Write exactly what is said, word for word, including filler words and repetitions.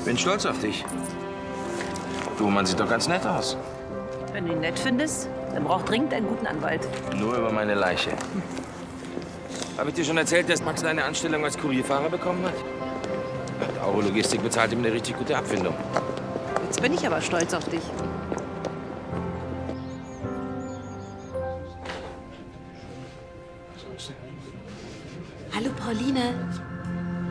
Bin stolz auf dich. Du, man sieht doch ganz nett aus. Wenn du ihn nett findest, dann braucht dringend einen guten Anwalt. Nur über meine Leiche. Hm. Habe ich dir schon erzählt, dass Max eine Anstellung als Kurierfahrer bekommen hat? Die Auro Logistik bezahlt ihm eine richtig gute Abfindung. Jetzt bin ich aber stolz auf dich. Hallo, Pauline.